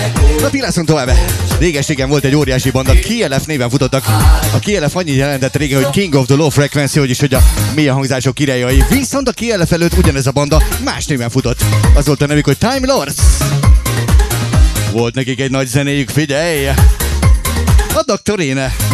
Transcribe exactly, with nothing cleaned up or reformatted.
Na pirászunk tovább. Réges-régen volt egy óriási banda, K L F néven futottak. A K L F annyit jelentett régen, hogy King of the Low Frequency, hogy is, hogy a milyen hangzások királyai. Viszont a K L F előtt ugyanez a banda más néven futott. Az volt a nevük, hogy Time Lords. Volt nekik egy nagy zenéjük, figyelj! A doktor Éne.